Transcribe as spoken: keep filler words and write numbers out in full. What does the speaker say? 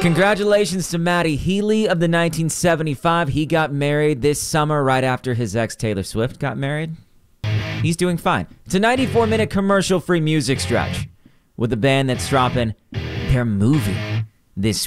Congratulations to Matty Healy of the nineteen seventy-five. He got married this summer right after his ex Taylor Swift got married. He's doing fine. It's a ninety-four minute commercial-free music stretch with a band that's dropping their movie this